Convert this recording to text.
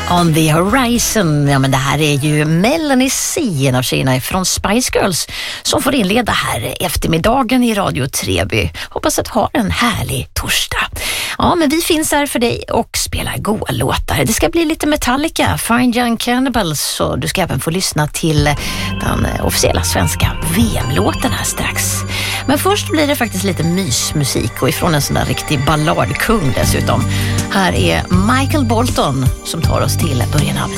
On the Horizon. Ja, men det här är ju Melanie C, en av tjejerna från Spice Girls, som får inleda här eftermiddagen i Radio Treby. Hoppas att du har en härlig torsdag. Ja, men vi finns här för dig och spelar goda låtar. Det ska bli lite Metallica, Fine Young Cannibals, så du ska även få lyssna till den officiella svenska VM-låten här strax. Men först blir det faktiskt lite mysmusik och ifrån en sån där riktig balladkung dessutom. Här är Michael Bolton som tar oss till början av